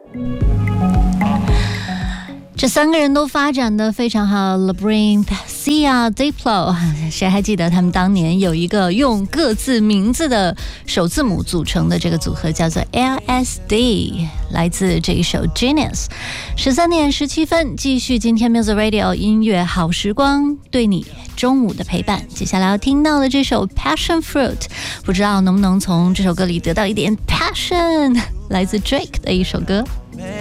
这3个人都发展得非常好 ，Labrinth、Sia、Diplo， 谁还记得他们当年有一个用各自名字的首字母组成的这个组合，叫做 LSD， 来自这一首 Genius。13点17分，继续今天 Music Radio 音乐好时光，对你中午的陪伴。接下来要听到的这首 Passion Fruit， 不知道能不能从这首歌里得到一点 passion， 来自 Drake 的一首歌。